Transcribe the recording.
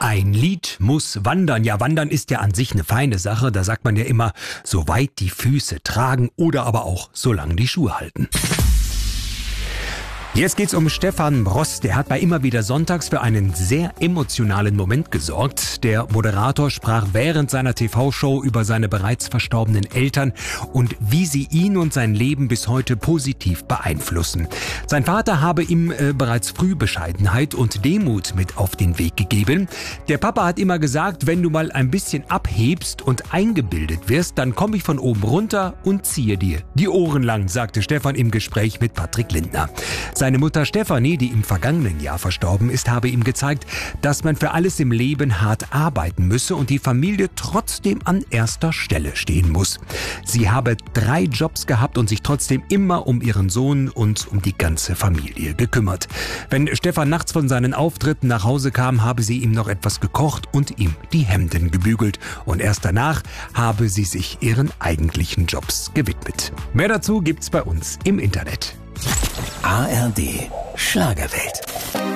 Ein Lied muss wandern. Ja, wandern ist ja an sich eine feine Sache. Da sagt man ja immer, so weit die Füße tragen oder aber auch, solange die Schuhe halten. Jetzt geht's um Stefan Bross. Der hat bei Immer wieder sonntags für einen sehr emotionalen Moment gesorgt. Der Moderator sprach während seiner TV-Show über seine bereits verstorbenen Eltern und wie sie ihn und sein Leben bis heute positiv beeinflussen. Sein Vater habe ihm bereits früh Bescheidenheit und Demut mit auf den Weg gegeben. Der Papa hat immer gesagt, wenn du mal ein bisschen abhebst und eingebildet wirst, dann komme ich von oben runter und ziehe dir die Ohren lang, sagte Stefan im Gespräch mit Patrick Lindner. Seine Mutter Stefanie, die im vergangenen Jahr verstorben ist, habe ihm gezeigt, dass man für alles im Leben hart arbeiten müsse und die Familie trotzdem an erster Stelle stehen muss. Sie habe 3 Jobs gehabt und sich trotzdem immer um ihren Sohn und um die ganze Familie gekümmert. Wenn Stefan nachts von seinen Auftritten nach Hause kam, habe sie ihm noch etwas gekocht und ihm die Hemden gebügelt. Und erst danach habe sie sich ihren eigentlichen Jobs gewidmet. Mehr dazu gibt's bei uns im Internet. ARD Schlagerwelt.